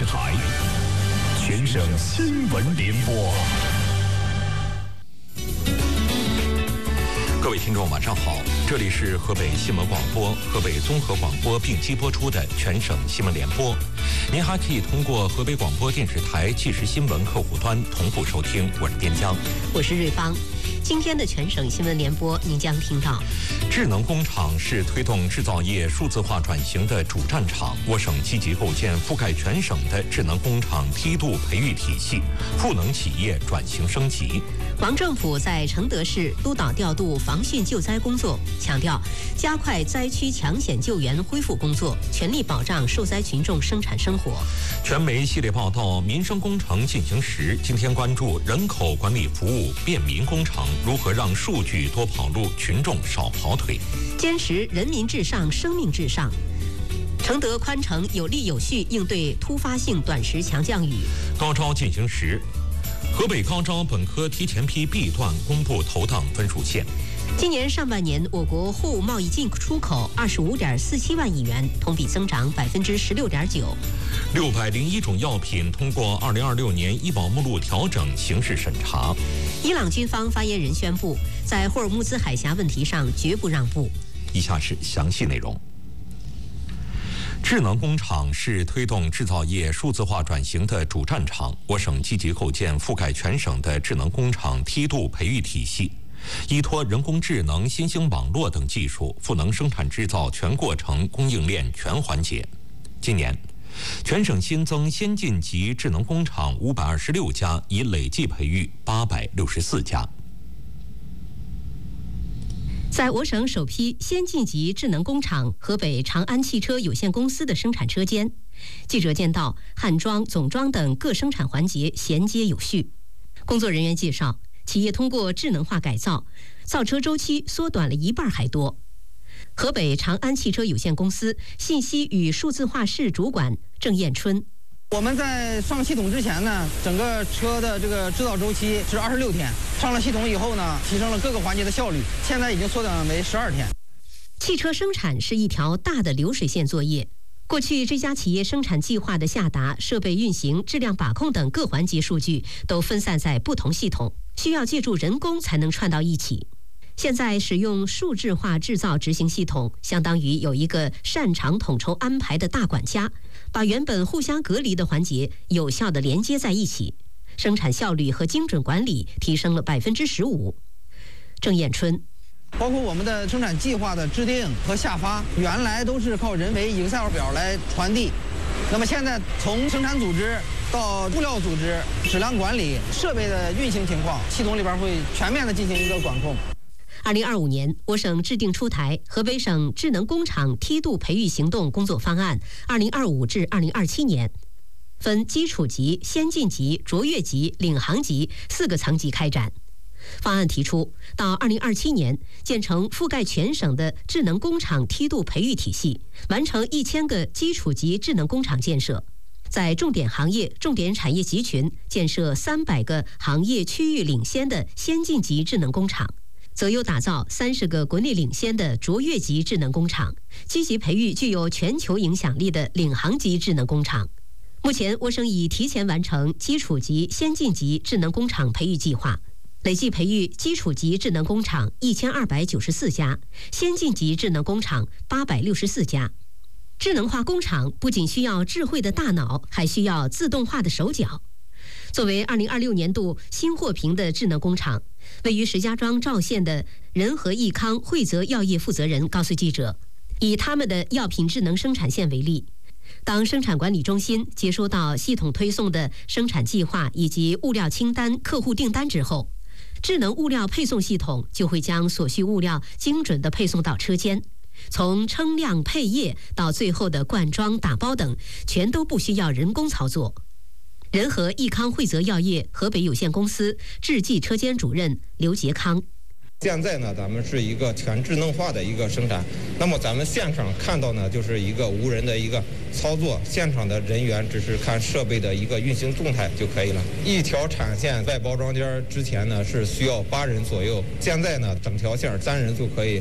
台，全省新闻联播。 各位听众，晚上好，这里是河北新闻广播、河北综合广播并机播出的全省新闻联播。您还可以通过河北广播电视台即时新闻客户端同步收听。我是边江， 我是瑞芳。今天的全省新闻联播，您将听到： 智能工厂是推动制造业数字化转型的主战场，我省积极构建覆盖全省的智能工厂梯度培育体系，赋能企业转型升级。 王政府在承德市督导调度防汛救灾工作，强调加快灾区抢险救援恢复工作，全力保障受灾群众生产生活。 全媒系列报道《民生工程进行时》，今天关注人口管理服务便民工程如何让数据多跑路，群众少跑腿。 坚持人民至上、生命至上。承德宽城有力有序应对突发性短时强降雨。 高招进行时。河北高招本科提前批 B 段公布投档分数线。 今年上半年，我国货物贸易进出口25.47万亿元，同比增长16.9%。 601种药品通过2026年医保目录调整形势审查。 伊朗军方发言人宣布，在霍尔木兹海峡问题上绝不让步。 以下是详细内容。智能工厂是推动制造业数字化转型的主战场，我省积极构建覆盖全省的智能工厂梯度培育体系，依托人工智能、新兴网络等技术，赋能生产制造全过程、供应链全环节。今年，全省新增先进级智能工厂526家，已累计培育864家。 在我省首批先进级智能工厂河北长安汽车有限公司的生产车间，记者见到焊装、总装等各生产环节衔接有序。工作人员介绍，企业通过智能化改造，造车周期缩短了1半还多。河北长安汽车有限公司信息与数字化室主管郑艳春。 我们在上系统之前呢，整个车的这个制造周期是26天，上了系统以后呢，提升了各个环节的效率，现在已经缩短为12天。 汽车生产是一条大的流水线作业，过去这家企业生产计划的下达、设备运行、质量把控等各环节数据都分散在不同系统，需要借助人工才能串到一起。现在使用数字化制造执行系统，相当于有一个擅长统筹安排的大管家，把原本互相隔离的环节有效地连接在一起，生产效率和精准管理提升了15%。郑艳春， 包括我们的生产计划的制定和下发，原来都是靠人为 Excel 表来传递，那么现在从生产组织到物料组织、质量管理、设备的运行情况，系统里边会全面的进行一个管控。 2025年，我省制定出台河北省智能工厂梯度培育行动工作方案，2025至2027年，分基础级、先进级、卓越级、领航级4个层级开展。方案提出，到2027年建成覆盖全省的智能工厂梯度培育体系，完成1000个基础级智能工厂建设，在重点行业、重点产业集群建设300个行业区域领先的先进级智能工厂，则有打造30个国内领先的卓越级智能工厂，积极培育具有全球影响力的领航级智能工厂。目前，我省已提前完成基础级、先进级智能工厂培育计划，累计培育基础级智能工厂1294家，先进级智能工厂864家。智能化工厂不仅需要智慧的大脑，还需要自动化的手脚。作为2026年度新获评的智能工厂，位于石家庄赵县的仁和益康惠泽药业负责人告诉记者，以他们的药品智能生产线为例，当生产管理中心接收到系统推送的生产计划以及物料清单、客户订单之后，智能物料配送系统就会将所需物料精准地配送到车间，从称量、配液到最后的灌装、打包等，全都不需要人工操作。仁和益康惠泽药业河北有限公司制剂车间主任刘杰康， 现在呢，咱们是一个全智能化的一个生产，那么咱们现场看到呢，就是一个无人的一个操作，现场的人员只是看设备的一个运行动态就可以了。一条产线外包装间之前呢是需要8人左右，现在呢整条线3人就可以